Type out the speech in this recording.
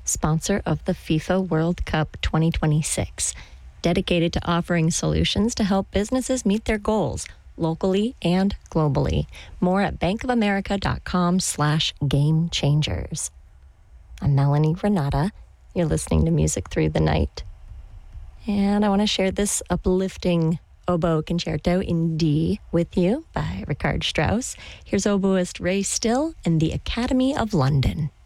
sponsor of the FIFA World Cup 2026, dedicated to offering solutions to help businesses meet their goals locally and globally. More at bankofamerica.com/gamechangers. I'm Melanie Renata. You're listening to Music Through the Night. And I want to share this uplifting oboe concerto in D with you by Richard Strauss. Here's oboist Ray Still and the Academy of London.